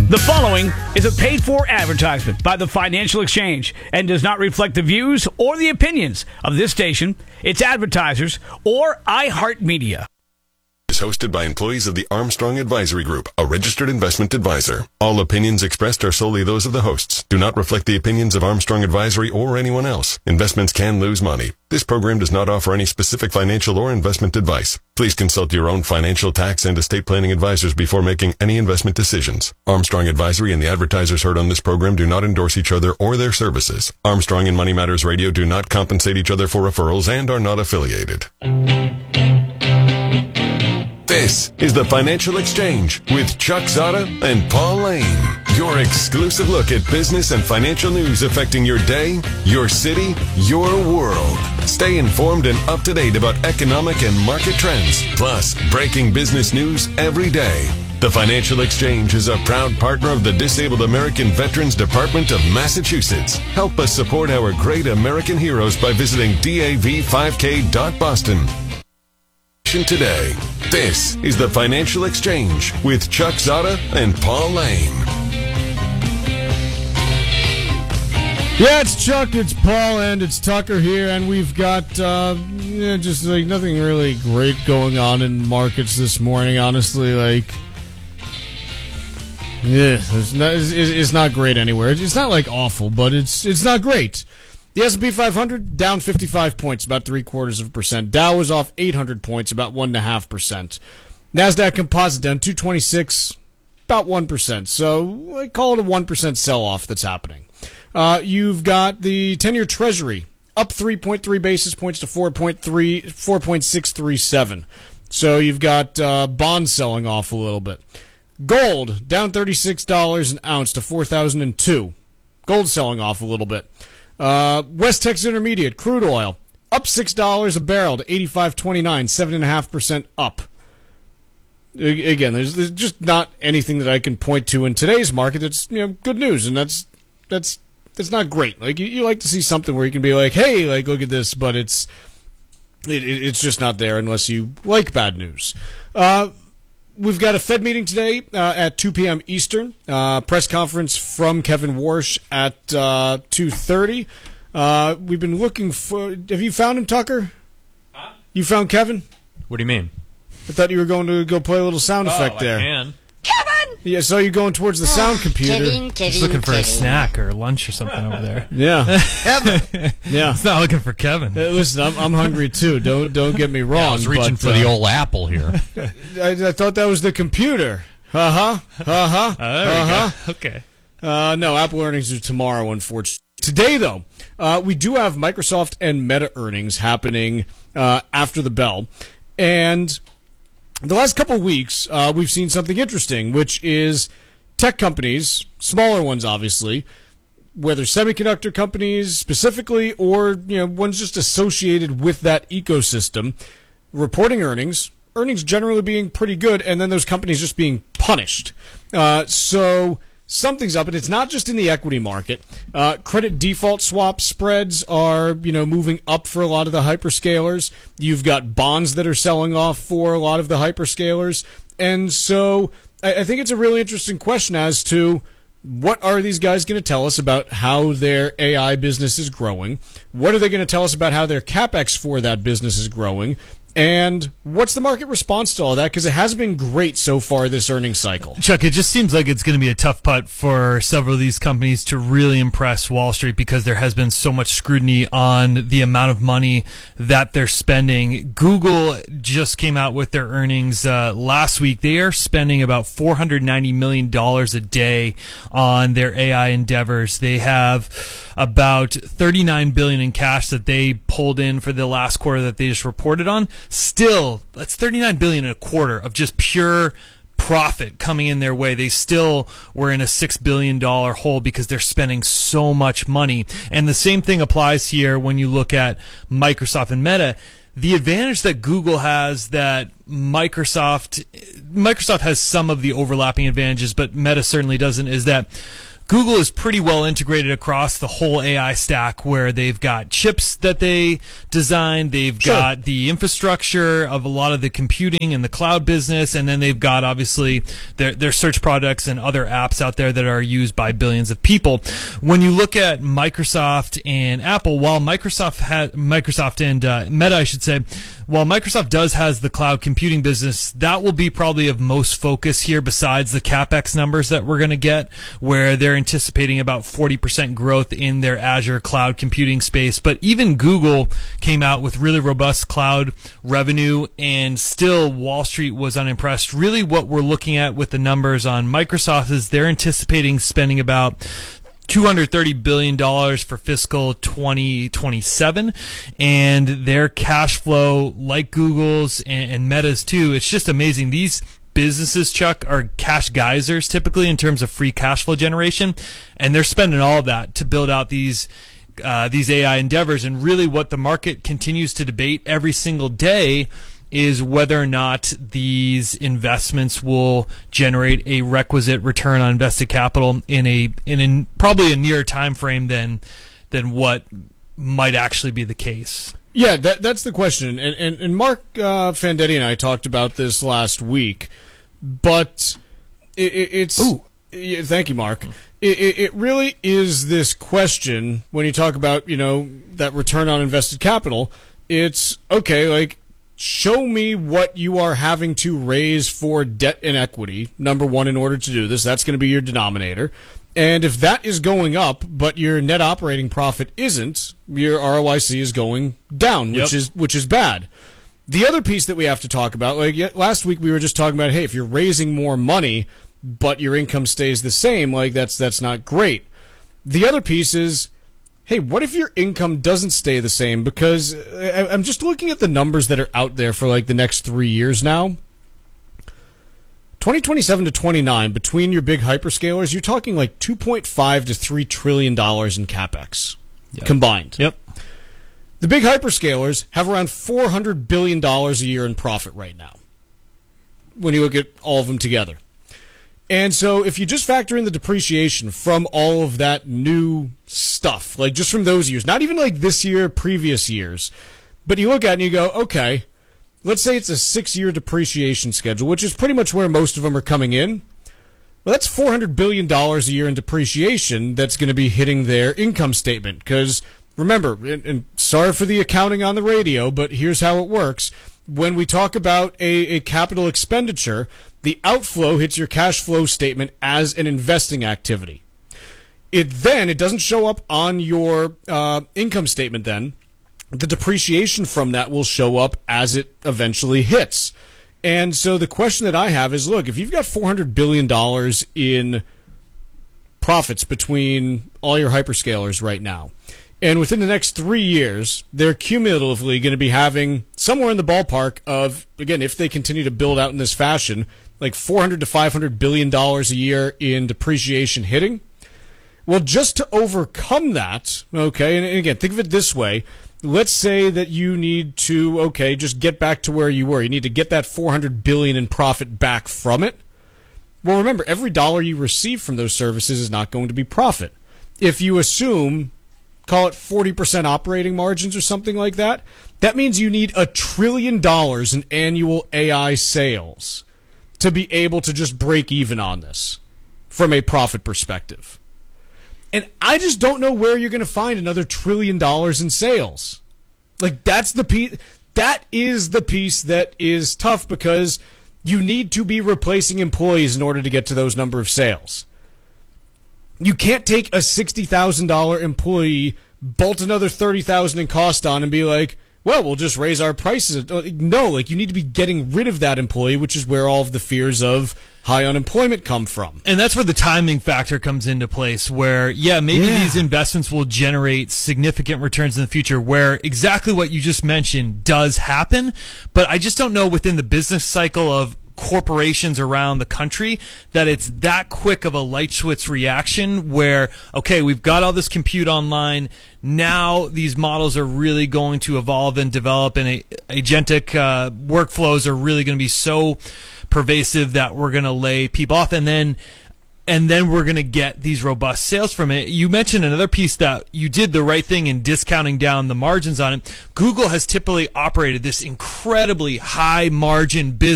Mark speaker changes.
Speaker 1: The following is a paid-for advertisement by the Financial Exchange and does not reflect the views or the opinions of this station, its advertisers, or iHeartMedia.
Speaker 2: Is hosted by employees of the Armstrong Advisory Group, a registered investment advisor. All opinions expressed are solely those of the hosts. Do not reflect the opinions of Armstrong Advisory or anyone else. Investments can lose money. This program does not offer any specific financial or investment advice. Please consult your own financial, tax, and estate planning advisors before making any investment decisions. Armstrong Advisory and the advertisers heard on this program do not endorse each other or their services. Armstrong and Money Matters Radio do not compensate each other for referrals and are not affiliated. This is the Financial Exchange with Chuck Zada and Paul Lane. Your exclusive look at business and financial news affecting your day, your city, your world. Stay informed and up to date about economic and market trends, plus breaking business news every day. The Financial Exchange is a proud partner of the Disabled American Veterans Department of Massachusetts. Help us support our great American heroes by visiting dav5k.boston. Today, this is the Financial Exchange with Chuck Zada and Paul Lane.
Speaker 3: Yeah, it's Chuck, it's Paul, and it's Tucker here, and we've got just like nothing really great going on in markets this morning. Honestly, it's not great anywhere. It's not like awful, but it's not great. The S&P 500 down 55 points, about 0.75%. Dow was off 800 points, about 1.5%. Nasdaq Composite down 226, about 1%. So I call it a 1% sell-off that's happening. You've got the 10-year Treasury up 3.3 basis points to 4.637. So you've got bonds selling off a little bit. Gold down $36 an ounce to $4,002. Gold selling off a little bit. West Texas Intermediate crude oil up $6 a barrel to 85.29, 7.5% up. Again, there's just not anything that I can point to in today's market that's good news, and that's not great. Like you like to see something where you can be like, hey, like look at this, but it's just not there unless you like bad news. We've got a Fed meeting today at 2 p.m. Eastern. Press conference from Kevin Warsh at 2:30. We've been looking for... Have you found him, Tucker? Huh? You found Kevin?
Speaker 4: What do you mean?
Speaker 3: I thought you were going to go play a little sound effect there.
Speaker 4: I can.
Speaker 3: Kevin! Yeah, I saw you going towards the sound computer.
Speaker 4: Just looking for a snack or lunch or something over there.
Speaker 3: Yeah.
Speaker 4: Kevin! Yeah. It's not looking for Kevin.
Speaker 3: Listen, I'm hungry too. Don't get me wrong.
Speaker 5: Yeah, I was reaching for the old apple here.
Speaker 3: I thought that was the computer.
Speaker 4: Okay.
Speaker 3: No, Apple earnings are tomorrow, unfortunately. Today, though, we do have Microsoft and Meta earnings happening after the bell. And the last couple of weeks, we've seen something interesting, which is tech companies, smaller ones obviously, whether semiconductor companies specifically or ones just associated with that ecosystem, reporting earnings generally being pretty good, and then those companies just being punished. So something's up, and it's not just in the equity market. Credit default swap spreads are, moving up for a lot of the hyperscalers. You've got bonds that are selling off for a lot of the hyperscalers. And so I think it's a really interesting question as to what are these guys going to tell us about how their AI business is growing? What are they going to tell us about how their CapEx for that business is growing? And what's the market response to all that? Because it has been great so far this earnings cycle.
Speaker 4: Chuck, it just seems like it's going to be a tough putt for several of these companies to really impress Wall Street because there has been so much scrutiny on the amount of money that they're spending. Google just came out with their earnings last week. They are spending about $490 million a day on their AI endeavors. They have about $39 billion in cash that they pulled in for the last quarter that they just reported on. Still, that's $39 billion in a quarter of just pure profit coming in their way. They still were in a $6 billion hole because they're spending so much money. And the same thing applies here when you look at Microsoft and Meta. The advantage that Google has that Microsoft has some of the overlapping advantages, but Meta certainly doesn't, is that Google is pretty well integrated across the whole AI stack, where they've got chips that they designed, they've got the infrastructure of a lot of the computing and the cloud business, and then they've got obviously their search products and other apps out there that are used by billions of people. When you look at Microsoft and Apple, while Microsoft and Meta, I should say, while Microsoft has the cloud computing business, that will be probably of most focus here besides the CapEx numbers that we're going to get, where they're anticipating about 40% growth in their Azure cloud computing space. But even Google came out with really robust cloud revenue, and still Wall Street was unimpressed. Really what we're looking at with the numbers on Microsoft is they're anticipating spending about $230 billion for fiscal 2027, and their cash flow, like Google's and Meta's too, it's just amazing. These businesses, Chuck, are cash geysers typically in terms of free cash flow generation, and they're spending all of that to build out these AI endeavors. And really what the market continues to debate every single day is whether or not these investments will generate a requisite return on invested capital in probably a nearer time frame than what might actually be the case.
Speaker 3: Yeah, that's the question. And Mark Fandetti and I talked about this last week, but it's... Ooh. Yeah, thank you, Mark. It really is this question when you talk about, that return on invested capital. It's, okay, like, show me what you are having to raise for debt and equity, number one, in order to do this. That's going to be your denominator. And if that is going up, but your net operating profit isn't, your ROIC is going down, which is bad. The other piece that we have to talk about, like last week we were just talking about, hey, if you're raising more money, but your income stays the same, like that's not great. The other piece is, hey, what if your income doesn't stay the same? Because I'm just looking at the numbers that are out there for like the next 3 years now. 2027 to 29, between your big hyperscalers, you're talking like $2.5 to $3 trillion in CapEx combined.
Speaker 4: Yep.
Speaker 3: The big hyperscalers have around $400 billion a year in profit right now, when you look at all of them together. And so if you just factor in the depreciation from all of that new stuff, like just from those years, not even like this year, previous years, but you look at it and you go, okay, let's say it's a 6-year depreciation schedule, which is pretty much where most of them are coming in. Well, that's $400 billion a year in depreciation that's going to be hitting their income statement. Because remember, and sorry for the accounting on the radio, but here's how it works. When we talk about a capital expenditure, the outflow hits your cash flow statement as an investing activity. It doesn't show up on your income statement then. The depreciation from that will show up as it eventually hits. And so the question that I have is, look, if you've got $400 billion in profits between all your hyperscalers right now, and within the next 3 years, they're cumulatively going to be having somewhere in the ballpark of, again, if they continue to build out in this fashion, like $400 to $500 billion a year in depreciation hitting. Well, just to overcome that, okay, and again, think of it this way. Let's say that you need to, okay, just get back to where you were. You need to get that $400 billion in profit back from it. Well, remember, every dollar you receive from those services is not going to be profit. If you assume, call it 40% operating margins or something like that, that means you need $1 trillion in annual AI sales to be able to just break even on this from a profit perspective. And I just don't know where you're going to find another $1 trillion in sales. Like, that's the piece. That is the piece that is tough, because you need to be replacing employees in order to get to those number of sales. You can't take a $60,000 employee, bolt another $30,000 in cost on, and be like, well, we'll just raise our prices. No, like, you need to be getting rid of that employee, which is where all of the fears of high unemployment come from.
Speaker 4: And that's where the timing factor comes into place, where, maybe these investments will generate significant returns in the future, where exactly what you just mentioned does happen. But I just don't know within the business cycle of corporations around the country that it's that quick of a light switch reaction where, okay, we've got all this compute online. Now these models are really going to evolve and develop, and agentic workflows are really going to be so pervasive that we're going to lay people off. And then and then we're going to get these robust sales from it. You mentioned another piece that you did the right thing in discounting down the margins on it. Google has typically operated this incredibly high margin business